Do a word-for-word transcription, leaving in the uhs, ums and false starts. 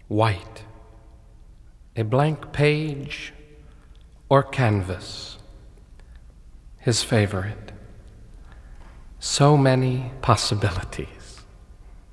white, a blank page or canvas, his favorite. So many possibilities.